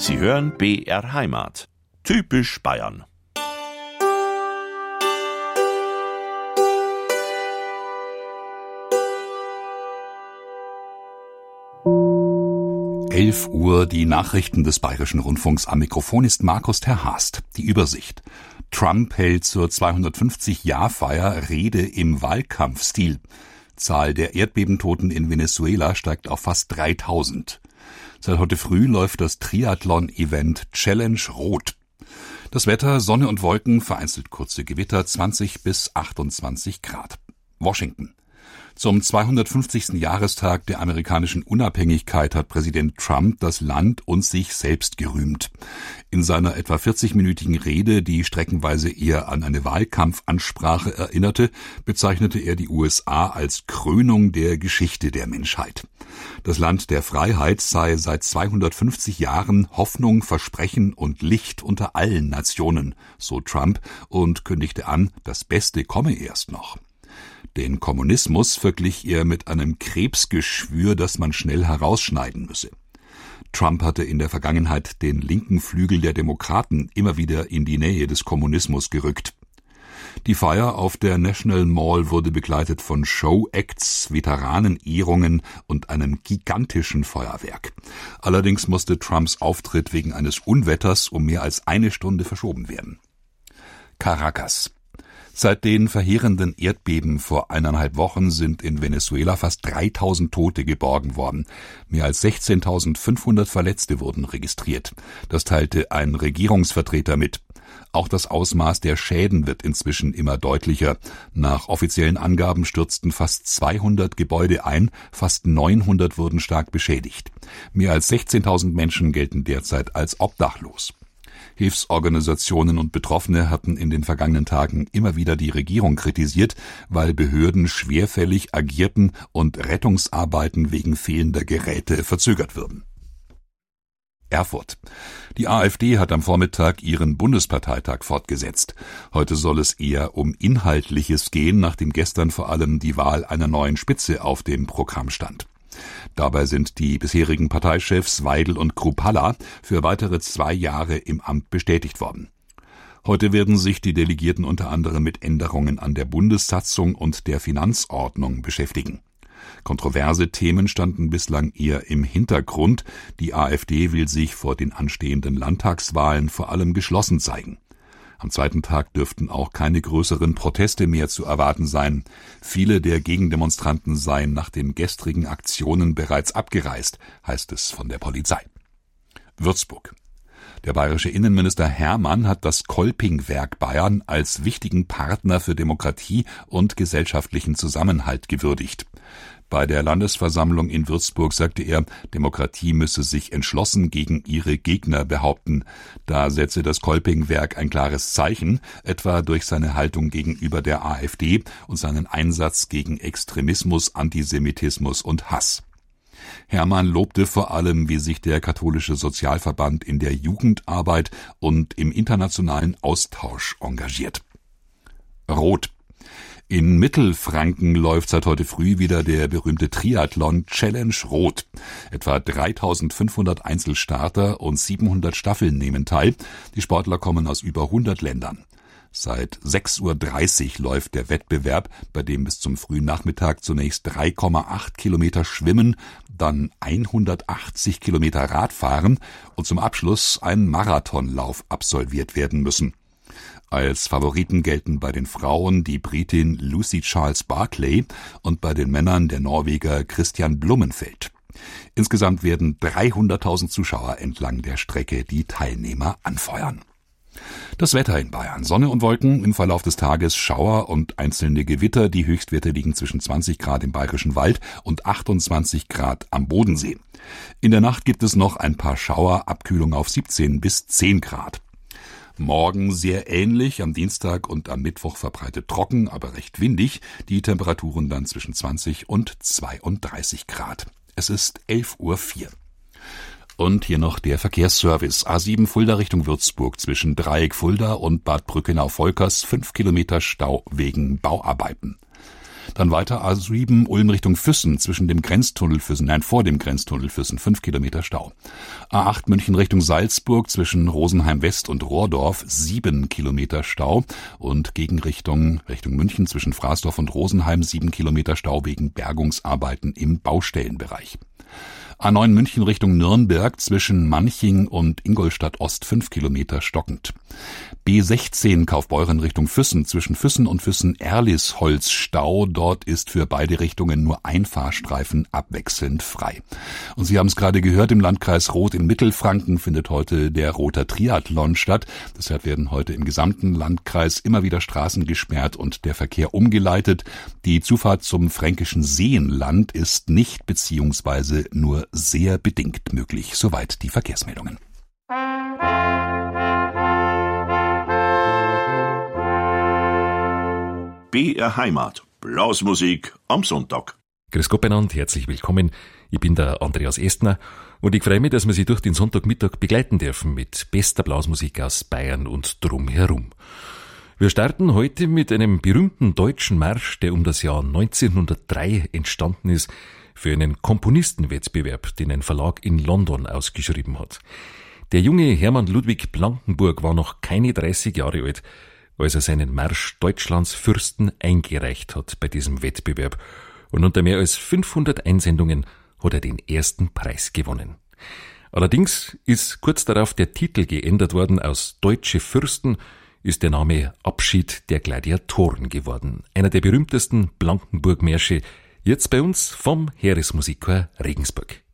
Sie hören BR Heimat. Typisch Bayern. Uhr, die Nachrichten des Bayerischen Rundfunks. Am Mikrofon ist Markus Terhast. Die Übersicht. Trump hält zur 250-Jahr-Feier Rede im Wahlkampfstil. Zahl der Erdbebentoten in Venezuela steigt auf fast 3000. Seit heute früh läuft das Triathlon-Event Challenge Rot. Das Wetter, Sonne und Wolken, vereinzelt kurze Gewitter, 20 bis 28 Grad. Washington. Zum 250. Jahrestag der amerikanischen Unabhängigkeit hat Präsident Trump das Land und sich selbst gerühmt. In seiner etwa 40-minütigen Rede, die streckenweise eher an eine Wahlkampfansprache erinnerte, bezeichnete er die USA als Krönung der Geschichte der Menschheit. Das Land der Freiheit sei seit 250 Jahren Hoffnung, Versprechen und Licht unter allen Nationen, so Trump, und kündigte an, das Beste komme erst noch. Den Kommunismus verglich er mit einem Krebsgeschwür, das man schnell herausschneiden müsse. Trump hatte in der Vergangenheit den linken Flügel der Demokraten immer wieder in die Nähe des Kommunismus gerückt. Die Feier auf der National Mall wurde begleitet von Show-Acts, Veteranenehrungen und einem gigantischen Feuerwerk. Allerdings musste Trumps Auftritt wegen eines Unwetters um mehr als eine Stunde verschoben werden. Caracas. Seit den verheerenden Erdbeben vor 1,5 Wochen sind in Venezuela fast 3000 Tote geborgen worden. Mehr als 16.500 Verletzte wurden registriert. Das teilte ein Regierungsvertreter mit. Auch das Ausmaß der Schäden wird inzwischen immer deutlicher. Nach offiziellen Angaben stürzten fast 200 Gebäude ein, fast 900 wurden stark beschädigt. Mehr als 16.000 Menschen gelten derzeit als obdachlos. Hilfsorganisationen und Betroffene hatten in den vergangenen Tagen immer wieder die Regierung kritisiert, weil Behörden schwerfällig agierten und Rettungsarbeiten wegen fehlender Geräte verzögert würden. Erfurt. Die AfD hat am Vormittag ihren Bundesparteitag fortgesetzt. Heute soll es eher um Inhaltliches gehen, nachdem gestern vor allem die Wahl einer neuen Spitze auf dem Programm stand. Dabei sind die bisherigen Parteichefs Weidel und Kruppalla für weitere 2 Jahre im Amt bestätigt worden. Heute werden sich die Delegierten unter anderem mit Änderungen an der Bundessatzung und der Finanzordnung beschäftigen. Kontroverse Themen standen bislang eher im Hintergrund. Die AfD will sich vor den anstehenden Landtagswahlen vor allem geschlossen zeigen. Am zweiten Tag dürften auch keine größeren Proteste mehr zu erwarten sein. Viele der Gegendemonstranten seien nach den gestrigen Aktionen bereits abgereist, heißt es von der Polizei. Würzburg. Der bayerische Innenminister Hermann hat das Kolpingwerk Bayern als wichtigen Partner für Demokratie und gesellschaftlichen Zusammenhalt gewürdigt. Bei der Landesversammlung in Würzburg sagte er, Demokratie müsse sich entschlossen gegen ihre Gegner behaupten. Da setze das Kolpingwerk ein klares Zeichen, etwa durch seine Haltung gegenüber der AfD und seinen Einsatz gegen Extremismus, Antisemitismus und Hass. Hermann lobte vor allem, wie sich der katholische Sozialverband in der Jugendarbeit und im internationalen Austausch engagiert. Rot. In Mittelfranken läuft seit heute früh wieder der berühmte Triathlon Challenge Rot. Etwa 3.500 Einzelstarter und 700 Staffeln nehmen teil. Die Sportler kommen aus über 100 Ländern. Seit 6.30 Uhr läuft der Wettbewerb, bei dem bis zum frühen Nachmittag zunächst 3,8 Kilometer Schwimmen, dann 180 Kilometer Radfahren und zum Abschluss ein Marathonlauf absolviert werden müssen. Als Favoriten gelten bei den Frauen die Britin Lucy Charles Barclay und bei den Männern der Norweger Christian Blumenfeld. Insgesamt werden 300.000 Zuschauer entlang der Strecke die Teilnehmer anfeuern. Das Wetter in Bayern. Sonne und Wolken, im Verlauf des Tages Schauer und einzelne Gewitter. Die Höchstwerte liegen zwischen 20 Grad im Bayerischen Wald und 28 Grad am Bodensee. In der Nacht gibt es noch ein paar Schauer, Abkühlung auf 17 bis 10 Grad. Morgen sehr ähnlich, am Dienstag und am Mittwoch verbreitet trocken, aber recht windig, die Temperaturen dann zwischen 20 und 32 Grad. Es ist 11.04 Uhr. Und hier noch der Verkehrsservice. A7 Fulda Richtung Würzburg zwischen Dreieck Fulda und Bad Brückenau-Volkers 5 Kilometer Stau wegen Bauarbeiten. Dann weiter A7 Ulm Richtung Füssen zwischen dem Grenztunnel Füssen, vor dem Grenztunnel Füssen, 5 Kilometer Stau. A8 München Richtung Salzburg zwischen Rosenheim West und Rohrdorf, 7 Kilometer Stau. Und Gegenrichtung Richtung München zwischen Fraßdorf und Rosenheim, 7 Kilometer Stau wegen Bergungsarbeiten im Baustellenbereich. A9 München Richtung Nürnberg zwischen Manching und Ingolstadt Ost 5 Kilometer stockend. B16 Kaufbeuren Richtung Füssen zwischen Füssen und Füssen-Erlisholz Stau. Dort ist für beide Richtungen nur ein Fahrstreifen abwechselnd frei. Und Sie haben es gerade gehört, im Landkreis Roth in Mittelfranken findet heute der Rother Triathlon statt. Deshalb werden heute im gesamten Landkreis immer wieder Straßen gesperrt und der Verkehr umgeleitet. Die Zufahrt zum fränkischen Seenland ist nicht bzw. nur sehr bedingt möglich. Soweit die Verkehrsmeldungen. BR Heimat. Blasmusik am Sonntag. Grüß Gott beieinander, herzlich willkommen. Ich bin der Andreas Estner und ich freue mich, dass wir Sie durch den Sonntagmittag begleiten dürfen mit bester Blasmusik aus Bayern und drumherum. Wir starten heute mit einem berühmten deutschen Marsch, der um das Jahr 1903 entstanden ist, für einen Komponistenwettbewerb, den ein Verlag in London ausgeschrieben hat. Der junge Hermann Ludwig Blankenburg war noch keine 30 Jahre alt, als er seinen Marsch Deutschlands Fürsten eingereicht hat bei diesem Wettbewerb. Und unter mehr als 500 Einsendungen hat er den ersten Preis gewonnen. Allerdings ist kurz darauf der Titel geändert worden. Aus Deutsche Fürsten ist der Name Abschied der Gladiatoren geworden. Einer der berühmtesten Blankenburg-Märsche, jetzt bei uns vom Heeresmusikchor Regensburg.